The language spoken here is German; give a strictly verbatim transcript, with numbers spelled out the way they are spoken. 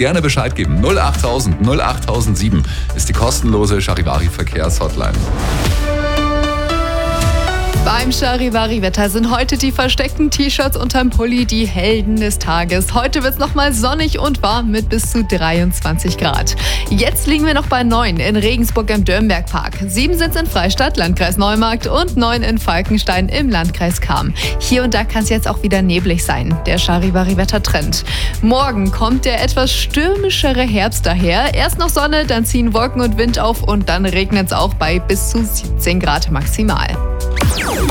gerne Bescheid geben. null achttausend null achttausendsieben ist die kostenlose Charivari-Verkehrshotline. Beim Charivari-Wetter sind heute die versteckten T-Shirts unterm Pulli die Helden des Tages. Heute wird es nochmal sonnig und warm mit bis zu dreiundzwanzig Grad. Jetzt liegen wir noch bei neun in Regensburg im Dürnbergpark. sieben sind in Freistadt, Landkreis Neumarkt und neun in Falkenstein im Landkreis Cham. Hier und da kann es jetzt auch wieder neblig sein. Der Charivari-Wetter-Trend. Morgen kommt der etwas stürmischere Herbst daher. Erst noch Sonne, dann ziehen Wolken und Wind auf und dann regnet es auch bei bis zu siebzehn Grad maximal.